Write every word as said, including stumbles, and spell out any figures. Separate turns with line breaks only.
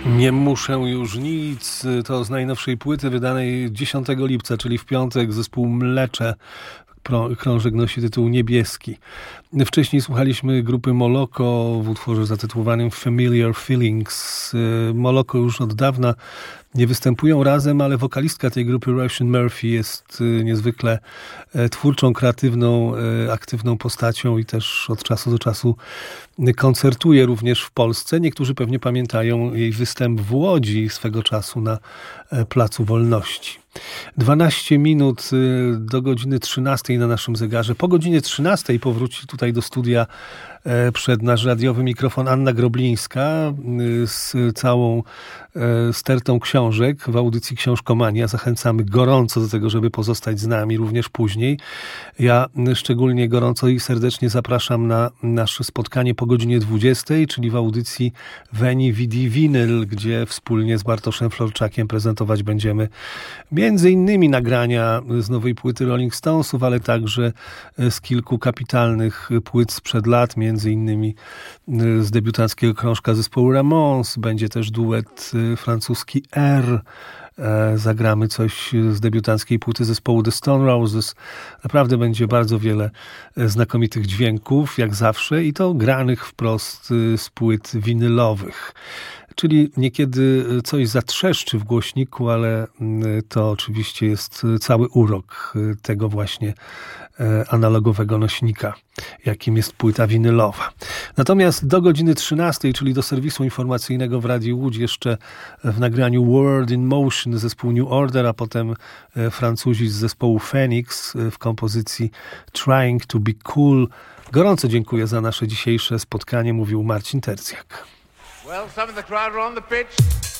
Nie muszę już nic, to z najnowszej płyty wydanej dziesiątego lipca, czyli w piątek, zespół Mlecze. Krążek nosi tytuł Niebieski. Wcześniej słuchaliśmy grupy Moloko w utworze zatytułowanym Familiar Feelings. Moloko już od dawna nie występują razem, ale wokalistka tej grupy, Roisin Murphy, jest niezwykle twórczą, kreatywną, aktywną postacią i też od czasu do czasu koncertuje również w Polsce. Niektórzy pewnie pamiętają jej występ w Łodzi swego czasu na Placu Wolności. dwanaście minut do godziny trzynastej na naszym zegarze. Po godzinie trzynastej powróci tutaj do studia przed nasz radiowy mikrofon Anna Groblińska z całą stertą książek w audycji Książkomania. Zachęcamy gorąco do tego, żeby pozostać z nami również później. Ja szczególnie gorąco i serdecznie zapraszam na nasze spotkanie po godzinie dwudziestej, czyli w audycji Veni Vidi Vinyl, gdzie wspólnie z Bartoszem Florczakiem prezentować będziemy między innymi nagrania z nowej płyty Rolling Stonesów, ale także z kilku kapitalnych płyt sprzed lat, między innymi z debiutanckiego krążka zespołu Ramones. Będzie też duet francuski R. Zagramy coś z debiutanckiej płyty zespołu The Stone Roses. Naprawdę będzie bardzo wiele znakomitych dźwięków, jak zawsze, i to granych wprost z płyt winylowych. Czyli niekiedy coś zatrzeszczy w głośniku, ale to oczywiście jest cały urok tego właśnie analogowego nośnika, jakim jest płyta winylowa. Natomiast do godziny trzynastej, czyli do serwisu informacyjnego w Radiu Łódź, jeszcze w nagraniu World in Motion zespół New Order, a potem Francuzi z zespołu Phoenix w kompozycji Trying to be Cool. Gorąco dziękuję za nasze dzisiejsze spotkanie, mówił Marcin Tercjak.
Well, some of the crowd are on the pitch.